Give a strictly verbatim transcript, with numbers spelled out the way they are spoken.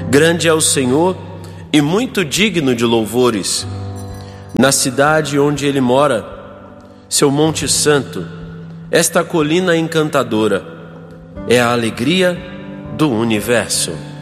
Grande é o Senhor e muito digno de louvores. Na cidade onde Ele mora, seu monte santo, esta colina encantadora, é a alegria do universo.